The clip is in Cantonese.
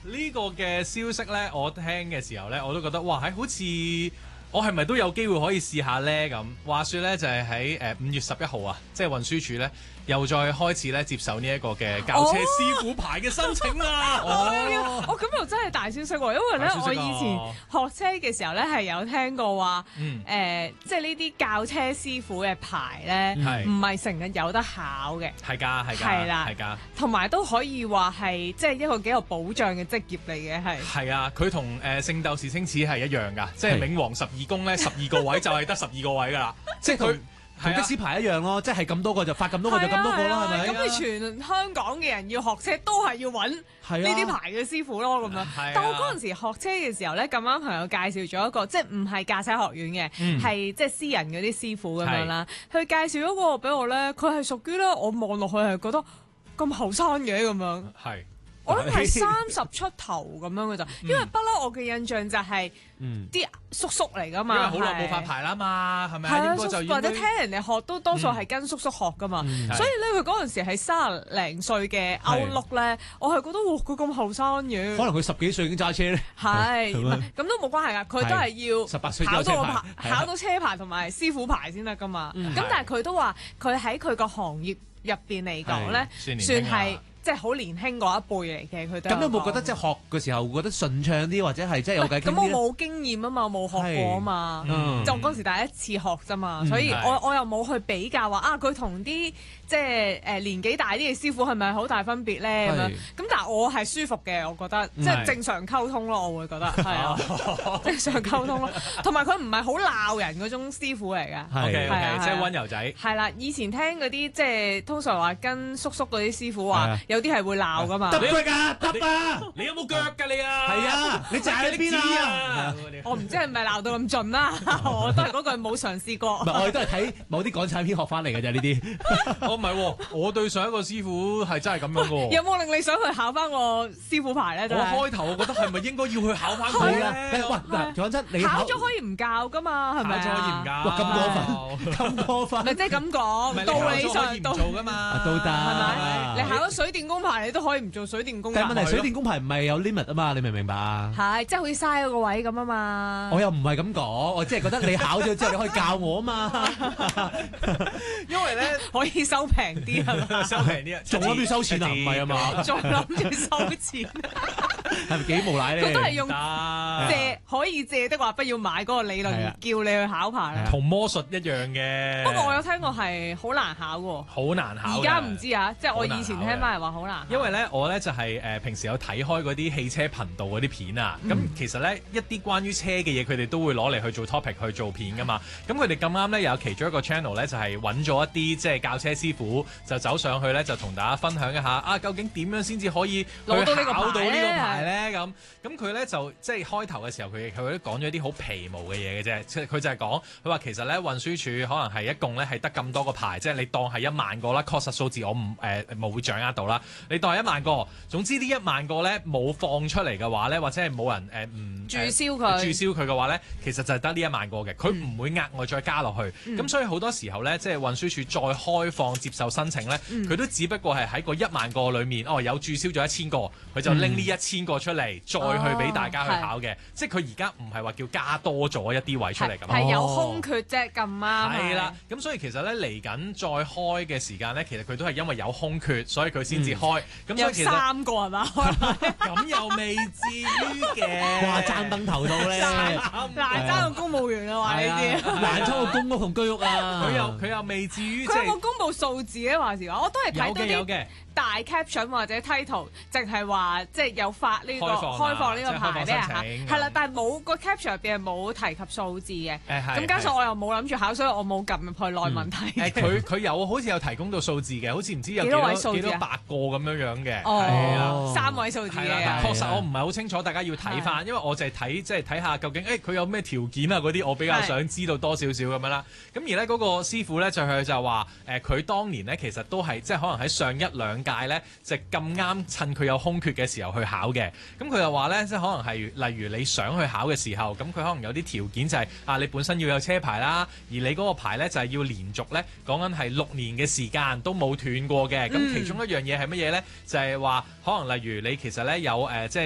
呢個嘅消息咧，我聽嘅時候咧，我都覺得哇，好似我係咪都有機會可以試下咧？咁話說咧，就係喺5月11號啊，即係運輸署咧又再開始咧接受呢一個嘅教車師傅牌嘅申請啦。 咁又真係大消息喎，因為咧我以前學車嘅時候咧係有聽過話，即係呢啲教車師傅嘅牌咧，唔係成日有得考嘅。 係㗎， 係啦， 係㗎， 同埋都可以話係即係一個幾有保障嘅職業嚟嘅，係。 係啊，佢同聖鬥士星矢係一樣㗎，即係冥王12宮咧12個位就係得12個位㗎啦，即係佢。 同的士牌一樣咯，即係咁多個就發咁多個就咁多個啦，係咪？ 咁你全香港嘅人要學車都係要揾呢啲牌嘅師傅咯，咁樣。但我嗰陣時學車嘅時候咧，咁啱朋友介紹咗一個，即係唔係駕駛學院嘅，係即係私人嗰啲師傅咁樣啦。佢介紹咗個俾我咧，佢係屬於咧，我望落去係覺得咁後生嘅咁樣。 係。 我諗係30出頭咁樣嘅咋，因為不嬲我嘅印象就係啲叔叔嚟噶嘛， 因為好耐冇發牌啦嘛，係咪？ 或者聽人哋學都多數係跟叔叔學噶嘛，所以咧佢嗰陣時係30零歲嘅歐陸咧，我係覺得佢咁後生嘅， 可能佢10幾歲已經揸車咧， 係咁都冇關係㗎，佢都係要 18歲考到考到車牌同埋師傅牌先得㗎嘛。咁但係佢都話佢喺佢個行業入邊嚟講咧，算係。即係好年輕嗰一輩嚟嘅，佢都。咁有冇覺得即係學嘅時候覺得順暢啲，或者係即係有計傾啲？ 咁我冇經驗啊嘛，冇學過啊嘛，就嗰時第一次學啫嘛，所以我又冇去比較話佢同啲即係年紀大啲嘅師傅係咪好大分別咧咁樣？咁但係我係舒服嘅，我覺得即係正常溝通咯，我會覺得係啊，正常溝通咯。同埋佢唔係好鬧人嗰種師傅嚟㗎， 係即係溫柔仔。 係啦，以前聽嗰啲即係通常話跟叔叔嗰啲師傅話有啲係會鬧噶嘛？ 揼腳啊！揼啊！ 你有冇腳㗎你啊？ 係啊！你扎喺邊啊？ 我唔知係咪鬧到咁盡啦，我都係嗰句冇嘗試過。 唔係，我哋都係睇某啲港產片學翻嚟嘅啫，呢啲。 我唔係喎，我對上一個師傅係真係咁樣嘅喎。 有冇令你想去考翻個師傅牌咧？ 我開頭我覺得係咪應該要去考翻佢咧？ 喂，嗱，講真，你考咗可以唔教噶嘛？係咪？ 考咗可以唔教。 哇，咁過分，咁過分。 咪即係咁講，道理上唔做噶嘛？ 都得。係咪？你考咗水電工牌，你都可以唔做水電工。 但係問題，水電工牌唔係有 limit 啊嘛？你明唔明白？ 係，即係好似嘥咗個位咁啊嘛。 我又唔係咁講，我即係覺得你考咗之後，你可以教我啊嘛。 因為咧可以收平啲係嘛？ 收平啲啊， 仲諗住收錢啊？唔係啊嘛？ 仲諗住收錢， 係咪幾無賴咧？ 佢都係用借可以借的話，不要買嗰個理論叫你去考牌同魔術一樣嘅。 不過我有聽過係好難考喎， 好難考。 而家唔知啊，即係我以前聽翻嚟話好難。 因為咧，我咧就係平時有睇開嗰啲汽車頻道嗰啲片啊。咁其實咧一啲關於車嘅嘢，佢哋都會攞嚟去做 topic 去做片噶嘛。咁佢哋咁啱咧有其中一個 channel 咧就係揾咗一啲即係教車師傅，就走上去咧就同大家分享一下啊，究竟點樣先至可以攞到呢個牌咧？咁佢咧就即係開頭嘅時候，佢都講咗啲好皮毛嘅嘢嘅啫。佢就係講佢話其實咧運輸署可能係一共咧係得咁多個牌，即係你當係1萬個啦。確實數字我冇掌握到啦。你當係1萬個，總之呢1萬個咧冇放出嚟嘅話咧，或者係冇人唔註銷佢嘅話咧，其實就係得呢1萬個嘅，佢唔會額外再加落去。咁所以好多時候咧，即係運輸署再開放接受申請咧，佢都只不過係喺個1萬個裡面，有註銷咗1000個，佢就拎呢1000個出嚟，再去俾大家去考嘅。即係佢而家唔係話叫加多咗一啲位出嚟咁。 係有空缺啫，咁啱。 係啦，咁所以其實咧嚟緊再開嘅時間咧，其實佢都係因為有空缺，所以佢先至開。咁所以其實 3個係嘛？ 咁又未至於嘅。 哇！爭燈頭到咧， 難爭個公務員啊！話呢啲難爭個公屋同居屋啊！ 佢又未至於。 佢有冇公佈數字咧？話時話，我都係睇到有嘅。 大 caption 或者 title，淨係話即係有發呢個開放呢個牌咧嚇，係啦，但係冇個 caption 入邊係冇提及數字嘅。咁加上我又冇諗住考，所以我冇撳入去內問題。 佢有好似有提供到數字嘅，好似唔知有幾多百個咁樣嘅。 哦，3位數字嘅。 確實我唔係好清楚，大家要睇翻，因為我就係睇下究竟佢有咩條件啊嗰啲，我比較想知道多少少咁樣啦。咁而咧嗰個師傅咧就話佢當年咧其實都係即係可能喺上1-2屆咧就咁啱趁佢有空缺嘅時候去考嘅，咁佢又話咧即係可能係例如你想去考嘅時候，咁佢可能有啲條件就係你本身要有車牌啦，而你嗰個牌咧就係要連續咧講緊係6年嘅時間都冇斷過嘅，咁其中一樣嘢係乜嘢咧？就係話可能例如你其實咧有即係